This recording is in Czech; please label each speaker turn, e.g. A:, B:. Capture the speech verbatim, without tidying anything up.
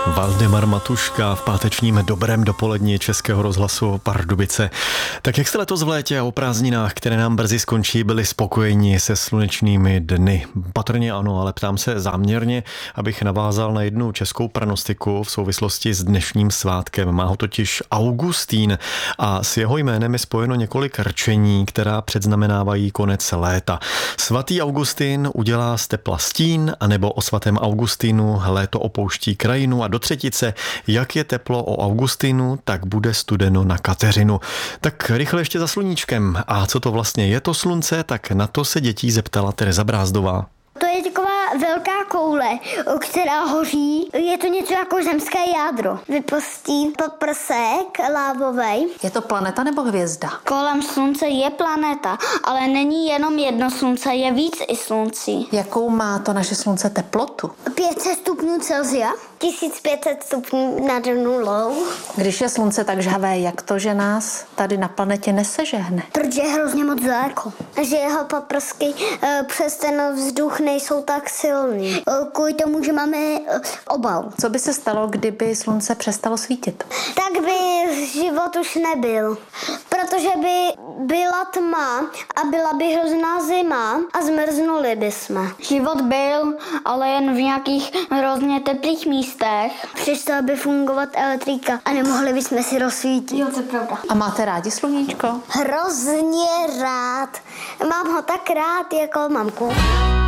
A: Valdemar Matuška v pátečním dobrém dopoledni Českého rozhlasu Pardubice. Tak jak jste letos v létě a o prázdninách, které nám brzy skončí, byli spokojeni se slunečnými dny? Patrně ano, ale ptám se záměrně, abych navázal na jednu českou pranostiku v souvislosti s dnešním svátkem. Má ho totiž Augustín a s jeho jménem je spojeno několik rčení, která předznamenávají konec léta. Svatý Augustín udělá z tepla stín, anebo o svatém Augustínu léto opouští krajinu, a do třetice, jak je teplo o Augustínu, tak bude studeno na Kateřinu. Tak rychle ještě za sluníčkem. A co to vlastně je to slunce, tak na to se dětí zeptala Tereza Brázdová.
B: To je taková velká koule, která hoří. Je to něco jako zemské jádro. Vypustí paprsek lávovej.
C: Je to planeta nebo hvězda?
B: Kolem slunce je planeta, ale není jenom jedno slunce, je víc i sluncí.
C: Jakou má to naše slunce teplotu?
B: pět set stupňů Celsia, tisíc pět set stupňů nad nulou.
C: Když je slunce tak žhavé, jak to, že nás tady na planetě nesežehne?
B: Protože je hrozně moc daleko. Že jeho paprsky e, přes ten vzduch nejsou tak silný. E, kvůli tomu, že máme e, obal.
C: Co by se stalo, kdyby slunce přestalo svítit?
B: Tak by život už nebyl. Protože by byla tma a byla by hrozná zima a zmrznuli bychom. Život byl, ale jen v nějakých hrozně teplých místech. Přestala by fungovat elektrika a nemohli bychom si rozsvítit. Jo, to je pravda.
C: A máte rádi sluníčko?
B: Hrozně rád. Mám ho tak rád jako mamku.